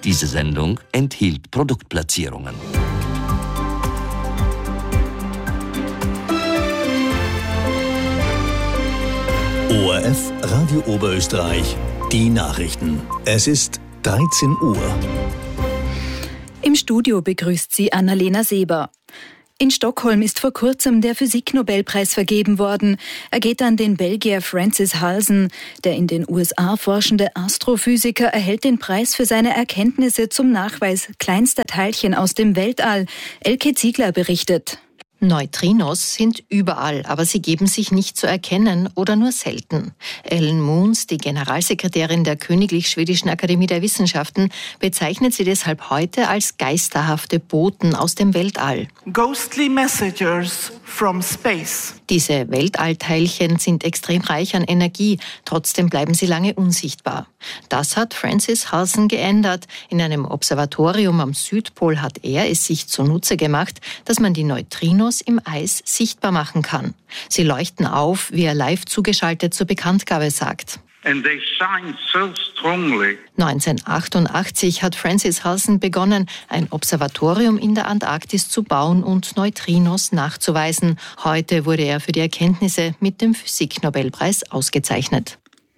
Diese Sendung enthielt Produktplatzierungen. ORF Radio Oberösterreich, die Nachrichten. Es ist 13 Uhr. Im Studio begrüßt sie Annalena Seber. In Stockholm ist vor kurzem der Physiknobelpreis vergeben worden. Er geht an den Belgier Francis Halsen. Der in den USA forschende Astrophysiker erhält den Preis für seine Erkenntnisse zum Nachweis kleinster Teilchen aus dem Weltall. Elke Ziegler berichtet. Neutrinos sind überall, aber sie geben sich nicht zu erkennen oder nur selten. Ellen Moons, die Generalsekretärin der Königlich Schwedischen Akademie der Wissenschaften, bezeichnet sie deshalb heute als geisterhafte Boten aus dem Weltall. Ghostly messengers from space. Diese Weltallteilchen sind extrem reich an Energie, trotzdem bleiben sie lange unsichtbar. Das hat Francis Halsen geändert. In einem Observatorium am Südpol hat er es sich zunutze gemacht, dass man die Neutrinos im Eis sichtbar machen kann. Sie leuchten auf, wie er live zugeschaltet zur Bekanntgabe sagt. And they shine so strongly. 1988 hat Francis Halsen begonnen, ein Observatorium in der Antarktis zu bauen und Neutrinos nachzuweisen. Heute wurde er für die Erkenntnisse mit dem Physiknobelpreis ausgezeichnet.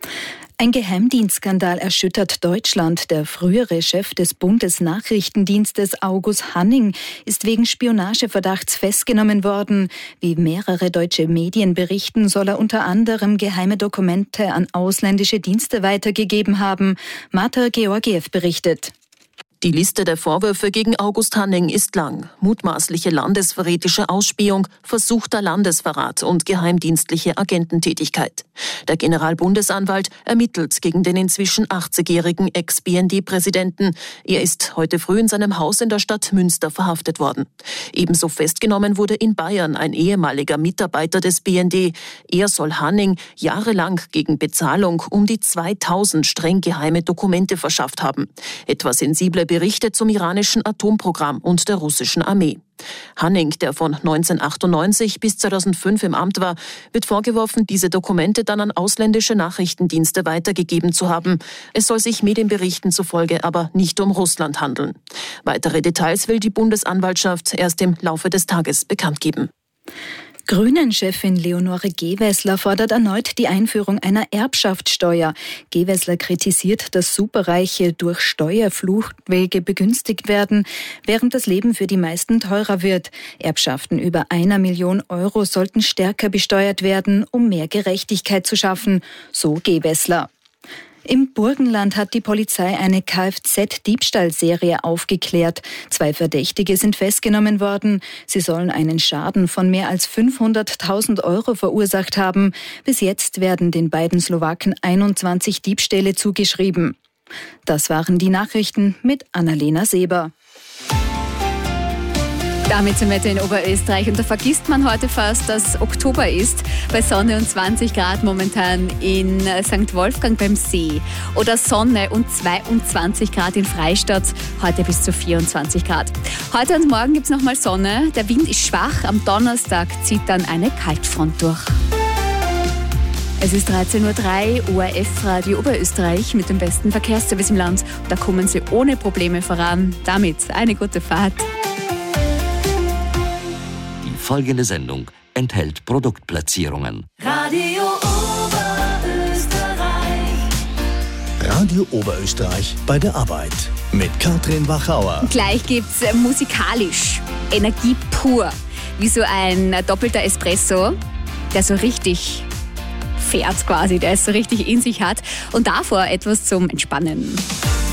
Ein Geheimdienstskandal erschüttert Deutschland. Der frühere Chef des Bundesnachrichtendienstes August Hanning ist wegen Spionageverdachts festgenommen worden. Wie mehrere deutsche Medien berichten, soll er unter anderem geheime Dokumente an ausländische Dienste weitergegeben haben. Marta Georgiev berichtet. Die Liste der Vorwürfe gegen August Hanning ist lang. Mutmaßliche landesverräterische Ausspähung, versuchter Landesverrat und geheimdienstliche Agententätigkeit. Der Generalbundesanwalt ermittelt gegen den inzwischen 80-jährigen Ex-BND-Präsidenten. Er ist heute früh in seinem Haus in der Stadt Münster verhaftet worden. Ebenso festgenommen wurde in Bayern ein ehemaliger Mitarbeiter des BND. Er soll Hanning jahrelang gegen Bezahlung um die 2000 streng geheime Dokumente verschafft haben. Etwa sensible Berichte zum iranischen Atomprogramm und der russischen Armee. Hanning, der von 1998 bis 2005 im Amt war, wird vorgeworfen, diese Dokumente dann an ausländische Nachrichtendienste weitergegeben zu haben. Es soll sich Medienberichten zufolge aber nicht um Russland handeln. Weitere Details will die Bundesanwaltschaft erst im Laufe des Tages bekannt geben. Grünen-Chefin Leonore Gewessler fordert erneut die Einführung einer Erbschaftssteuer. Gewessler kritisiert, dass Superreiche durch Steuerfluchtwege begünstigt werden, während das Leben für die meisten teurer wird. Erbschaften über 1 Million Euro sollten stärker besteuert werden, um mehr Gerechtigkeit zu schaffen, so Gewessler. Im Burgenland hat die Polizei eine Kfz-Diebstahlserie aufgeklärt. 2 Verdächtige sind festgenommen worden. Sie sollen einen Schaden von mehr als 500.000 Euro verursacht haben. Bis jetzt werden den beiden Slowaken 21 Diebstähle zugeschrieben. Das waren die Nachrichten mit Annalena Seber. Damit zum Wetter in Oberösterreich. Und da vergisst man heute fast, dass Oktober ist, bei Sonne und 20 Grad momentan in St. Wolfgang beim See. Oder Sonne und 22 Grad in Freistadt, heute bis zu 24 Grad. Heute und morgen gibt es nochmal Sonne, der Wind ist schwach, am Donnerstag zieht dann eine Kaltfront durch. Es ist 13.03 Uhr, ORF Radio Oberösterreich mit dem besten Verkehrsservice im Land. Da kommen Sie ohne Probleme voran. Damit eine gute Fahrt. Folgende Sendung enthält Produktplatzierungen. Radio Oberösterreich. Radio Oberösterreich bei der Arbeit mit Katrin Wachauer. Gleich gibt's musikalisch Energie pur, wie so ein doppelter Espresso, der so richtig fährt quasi, der es so richtig in sich hat. Und davor etwas zum Entspannen.